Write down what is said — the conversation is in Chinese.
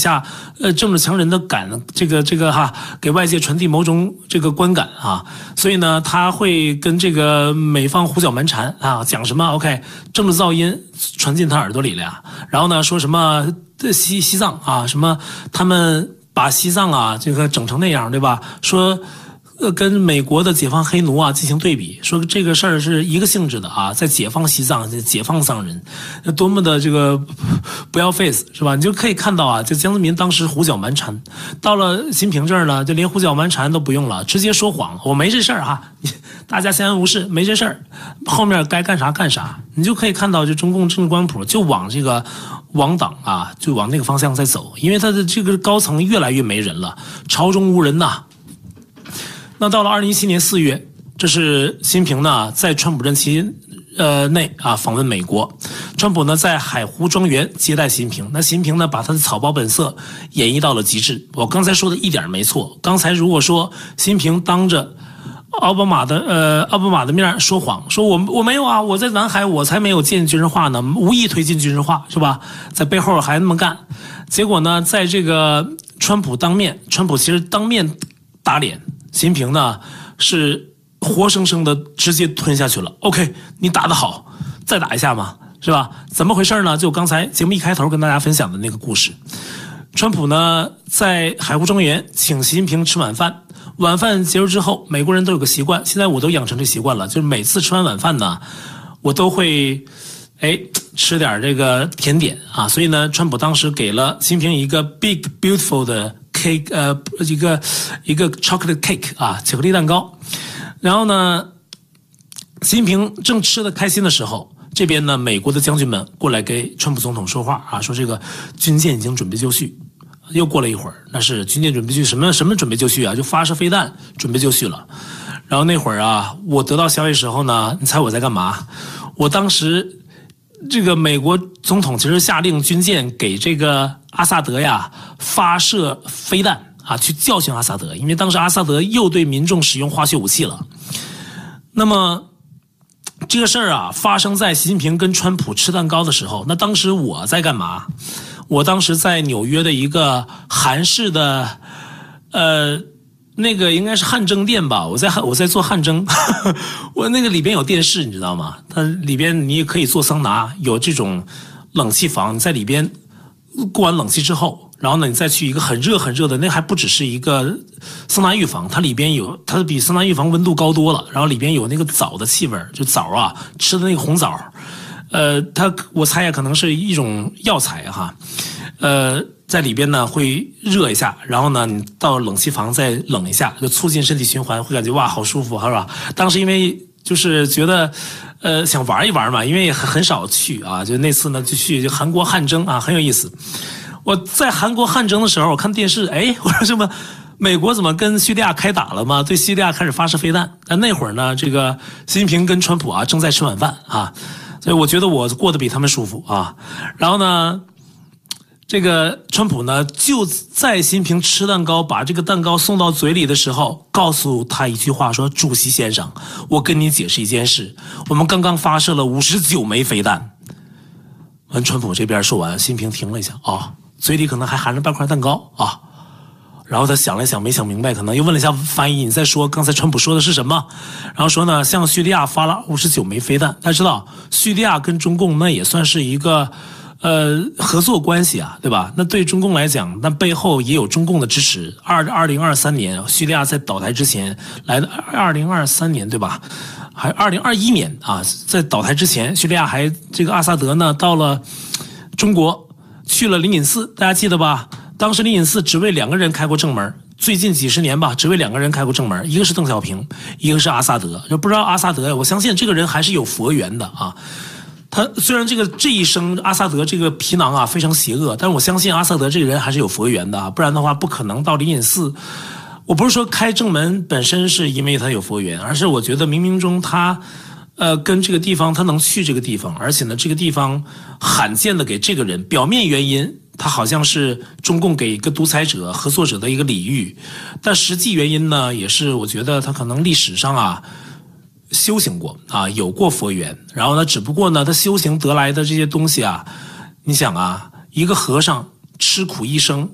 下政治强人的这个给外界传递某种这个观感啊，所以呢他会跟这个美方胡搅蛮缠啊，讲什么 OK 政治噪音传进他耳朵里了呀，然后呢说什么西藏啊，什么他们把西藏啊这个整成那样，对吧？说跟美国的解放黑奴啊进行对比，说这个事儿是一个性质的啊，在解放西藏，解放藏人，多么的这个不要 face 是吧？你就可以看到啊，就江泽民当时胡搅蛮缠，到了习近平这儿呢，就连胡搅蛮缠都不用了，直接说谎，我没这事儿哈，大家相安无事，没这事儿，后面该干啥干啥，你就可以看到，就中共政治光谱就往这个亡党啊，就往那个方向在走，因为他的这个高层越来越没人了，朝中无人呐。那到了2017年4月，这是习近平呢在川普任期内啊访问美国，川普呢在海湖庄园接待习近平，那习近平呢把他的草包本色演绎到了极致。我刚才说的一点没错，刚才如果说习近平当着奥巴马的面说谎，说我没有啊，我在南海我才没有建军事化呢，无意推进军事化是吧？在背后还那么干，结果呢在这个川普其实当面打脸。习近平呢是活生生的直接吞下去了。OK， 你打得好，再打一下嘛，是吧？怎么回事呢？就刚才节目一开头跟大家分享的那个故事，川普呢在海湖庄园请习近平吃晚饭，晚饭结束之后，美国人都有个习惯，现在我都养成这习惯了，就是每次吃完晚饭呢，我都会吃点这个甜点啊，所以呢，川普当时给了习近平一个 big beautiful 的 cake， 一个 chocolate cake 啊，巧克力蛋糕。然后呢，习近平正吃得开心的时候，这边呢，美国的将军们过来给川普总统说话啊，说这个军舰已经准备就绪。又过了一会儿，那是军舰准备就绪，什么准备就绪啊？就发射飞弹准备就绪了。然后那会儿啊，我得到消息时候呢，你猜我在干嘛？我当时这个美国总统其实下令军舰给这个阿萨德呀发射飞弹啊，去教训阿萨德，因为当时阿萨德又对民众使用化学武器了。那么这个事儿啊，发生在习近平跟川普吃蛋糕的时候，那当时我在干嘛？我当时在纽约的一个韩式的那个应该是汗蒸店吧，我在做汗蒸我那个里边有电视你知道吗？它里边你也可以做桑拿，有这种冷气房，你在里边过完冷气之后，然后呢你再去一个很热的，那还不只是一个桑拿浴房，它里边有，它比桑拿浴房温度高多了，然后里边有那个枣的气味，就枣啊，吃的那个红枣，我猜可能是一种药材哈，在里边呢会热一下，然后呢你到冷气房再冷一下，就促进身体循环，会感觉哇好舒服，是吧？当时因为就是觉得想玩一玩嘛，因为很少去啊，就那次呢就去韩国汗蒸啊，很有意思。我在韩国汗蒸的时候，我看电视，我说什么？美国怎么跟叙利亚开打了吗？对叙利亚开始发射飞弹。但那会儿呢，这个习近平跟川普啊正在吃晚饭啊，所以我觉得我过得比他们舒服啊。然后呢，这个川普呢就在习近平吃蛋糕，把这个蛋糕送到嘴里的时候，告诉他一句话说：“主席先生，我跟你解释一件事，我们刚刚发射了59枚飞弹。”完，川普这边说完，习近平停了一下啊，嘴里可能还含着半块蛋糕啊。然后他想了想，没想明白，可能又问了一下翻译：“你再说刚才川普说的是什么？”然后说呢，向叙利亚发了59枚飞弹。大家知道，叙利亚跟中共那也算是一个合作关系啊，对吧？那对中共来讲，那背后也有中共的支持。2023年，叙利亚在倒台之前来的，2023年对吧？还2021年啊，在倒台之前，叙利亚还这个阿萨德呢到了中国，去了灵隐寺，大家记得吧？当时灵隐寺只为2个人开过正门，最近几十年吧，只为2个人开过正门，一个是邓小平，一个是阿萨德。就不知道阿萨德，我相信这个人还是有佛缘的啊。他虽然这一生阿萨德这个皮囊啊非常邪恶，但是我相信阿萨德这个人还是有佛缘的啊，不然的话不可能到灵隐寺。我不是说开正门本身是因为他有佛缘，而是我觉得冥冥中他跟这个地方他能去这个地方，而且呢这个地方罕见的给这个人，表面原因他好像是中共给一个独裁者合作者的一个礼遇，但实际原因呢也是我觉得他可能历史上啊修行过啊，有过佛缘，然后呢只不过呢他修行得来的这些东西啊，你想啊，一个和尚吃苦一生，